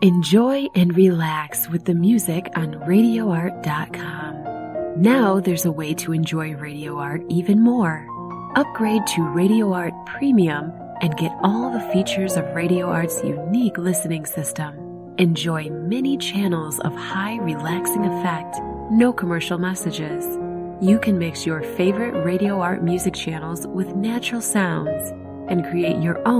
Enjoy and relax with the music on RadioArt.com. Now there's a way to enjoy Radio Art even more. Upgrade to Radio Art Premium and get all the features of Radio Art's unique listening system. Enjoy many channels of high relaxing effect, no commercial messages. You can mix your favorite Radio Art music channels with natural sounds and create your own